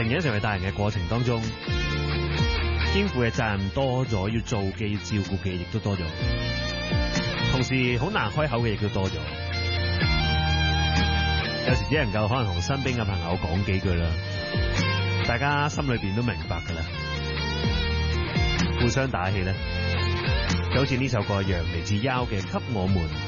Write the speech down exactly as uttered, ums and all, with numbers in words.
成長成為大人嘅過程當中，肩負嘅責任多咗，要做嘅要照顧嘅亦都多咗，同時好難開口嘅亦都多咗。有時只能夠可能同身邊嘅朋友講幾句啦，大家心裏邊都明白噶啦，互相打氣咧，就好似呢首歌一樣，嚟自 Yao 嘅《給我們